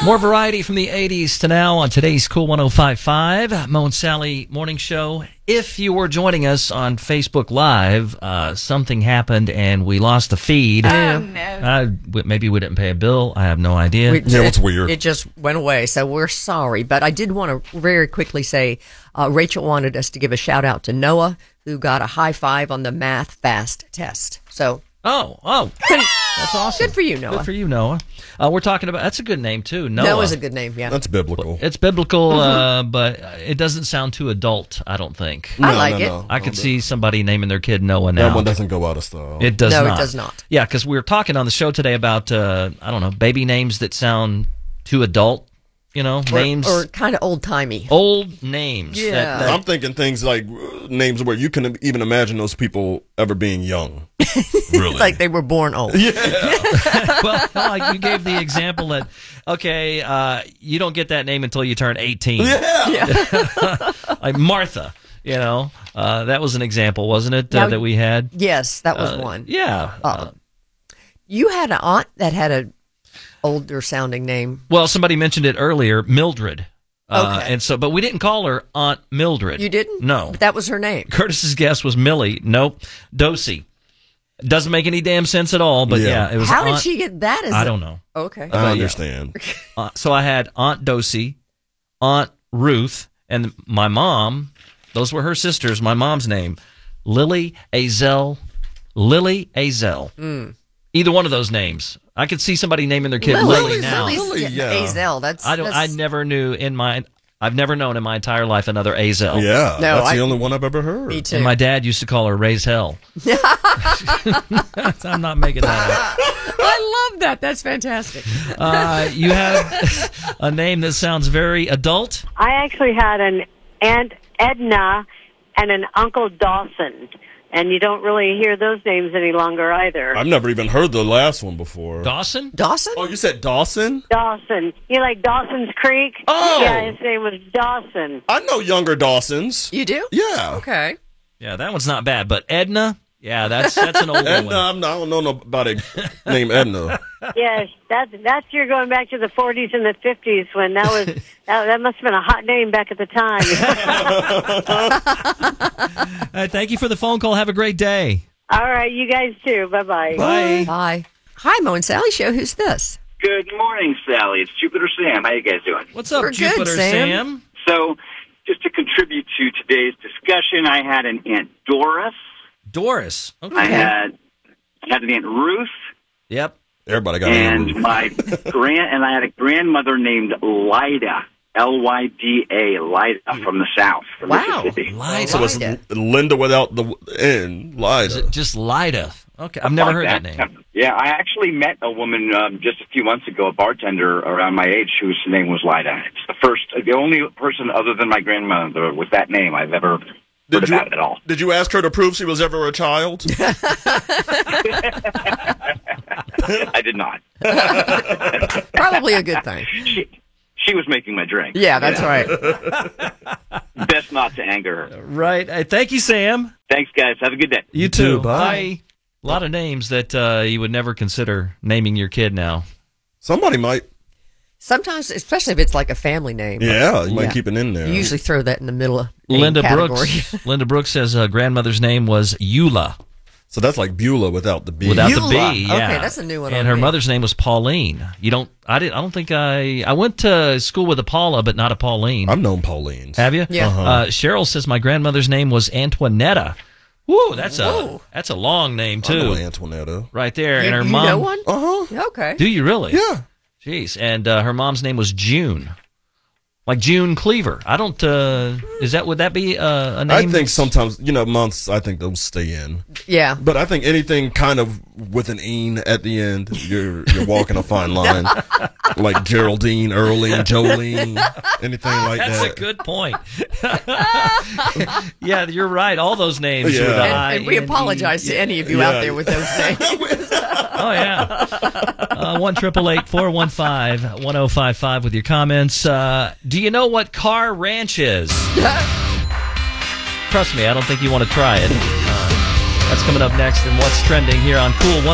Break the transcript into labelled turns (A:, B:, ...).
A: More variety from the 80s to now on today's Cool 105.5 Mo and Sally Morning Show. If you were joining us on Facebook Live, something happened and we lost the feed.
B: Oh, no.
A: Maybe we didn't pay a bill. I have no idea.
C: It's weird.
B: It just went away, so we're sorry. But I did want to very quickly say Rachel wanted us to give a shout-out to Noah, who got a high five on the Math Fast test. So...
A: Oh, that's awesome.
B: Good for you, Noah.
A: Good for you, Noah. We're talking about, that's a good name, too, Noah.
B: Noah's a good name, yeah.
C: That's biblical.
A: It's biblical, but it doesn't sound too adult, I don't think.
B: I like it.
A: I could see somebody naming their kid Noah now.
C: That one doesn't go out of style.
A: It does not.
B: No, it does not.
A: Yeah, because we were talking on the show today about, baby names that sound too adult, names.
B: Or kind of old-timey.
A: Old names.
B: Yeah.
C: I'm thinking things like names where you can even imagine those people ever being young. Really?
B: Like they were born old.
C: Yeah.
A: Well, like you gave the example that, you don't get that name until you turn 18.
C: Yeah.
A: Like Martha, that was an example, wasn't it, that we had?
B: Yes, that was one.
A: Yeah.
B: You had an aunt that had a older sounding name.
A: Well, somebody mentioned it earlier, Mildred.
B: Okay.
A: But we didn't call her Aunt Mildred.
B: You didn't?
A: No.
B: But that was her name.
A: Curtis's guess was Millie. Nope. Dosey. Doesn't make any damn sense at all, but yeah, it was
B: How
A: Aunt,
B: did she get that?
A: I don't know.
B: Okay.
C: I understand.
A: So I had Aunt Dosey, Aunt Ruth, and my mom. Those were her sisters. My mom's name, Lily Azel. Either one of those names. I could see somebody naming their kid Lily now.
C: Lily, yeah.
B: Azel.
A: I never knew I've never known in my entire life another Azel.
C: Yeah,
B: No,
C: that's the only one I've ever heard.
B: Me too.
A: And my dad used to call her Raise Hell. I'm not making that up.
B: I love that. That's fantastic.
A: You have a name that sounds very adult.
D: I actually had an Aunt Edna and an Uncle Dawson, and you don't really hear those names any longer either.
C: I've never even heard the last one before.
A: Dawson?
B: Dawson?
C: Oh, you said Dawson?
D: Dawson. You like Dawson's Creek?
C: Oh!
D: Yeah, his name was Dawson.
C: I know younger Dawsons.
B: You do?
C: Yeah.
B: Okay.
A: Yeah, that one's not bad. But Edna? Yeah, that's an older
C: Edna,
A: one.
C: I don't know nobody named Edna.
D: Yes, that's you're going back to the 40s and the 50s when that must have been a hot name back at the time.
A: Thank you for the phone call. Have a great day.
D: All right, you guys too. Bye-bye.
A: Bye.
B: Bye. Hi, Mo and Sally Show. Who's this?
E: Good morning, Sally. It's Jupiter Sam. How you guys doing?
A: What's up,
B: We're good,
A: Jupiter
B: Sam.
E: So, just to contribute to today's discussion, I had an Aunt Doris.
A: Doris. Okay.
E: I had an Aunt Ruth,
A: Yep.
C: Everybody got
E: and
C: Edna.
E: I had a grandmother named Lyda, Lyda, Lyda from the South, from
B: Wow.
E: Mississippi.
A: Lyda.
C: So it's Linda without the N.
A: Is
C: Lyda.
A: it just Lyda? Okay, I've never heard that
E: Like
A: name.
E: Yeah, I actually met a woman just a few months ago, a bartender around my age, whose name was Lyda. It's the only person other than my grandmother with that name I've ever heard about at all.
C: Did you ask her to prove she was ever a child?
E: I did not.
B: Probably a good thing.
E: She was making my drink.
B: Yeah, that's right.
E: Best not to anger her.
A: Right. Thank you, Sam.
E: Thanks, guys. Have a good day.
A: You
C: too.
A: too.
C: Bye.
A: A lot of names that you would never consider naming your kid now.
C: Somebody might.
B: Sometimes, especially if it's like a family name.
C: Yeah, you might
B: Yeah.
C: keep it in there.
B: You usually throw that in the middle of name
A: Linda
B: category.
A: Linda Brooks says grandmother's name was Eula.
C: So that's like Beulah without the B.
A: Without the
B: Eula.
A: B, yeah.
B: Okay, that's a new one
A: And
B: on
A: her
B: me.
A: mother's name was Pauline. I went to school with a Paula, but not a Pauline.
C: I've known Paulines.
A: Have you?
B: Yeah.
A: Cheryl says my grandmother's name was Antoinetta. Woo, that's a long name
C: I know
A: too.
C: Antoinetta.
A: Right there.
B: You,
A: And her
B: you
A: mom.
B: know one?
C: Uh-huh.
B: Okay.
A: Do you really?
C: Yeah.
A: Jeez. And her mom's name was June. Like June Cleaver. I don't. Would that be a name?
C: I think sometimes, months, I think those stay in.
B: Yeah.
C: But I think anything kind of with an "een" at the end, you're walking a fine line. Like Geraldine, Earlene, Jolene, anything like
A: That's
C: that.
A: a good point. Yeah, you're right. All those names.
C: Yeah.
A: with
B: And we
A: I-N-E.
B: apologize to any of you
C: Yeah.
B: out there with those names.
A: Oh, yeah. 1-888-415-1055 with your comments. Do you know what Car Ranch is? Trust me, I don't think you want to try it. That's coming up next in What's Trending here on Cool 105.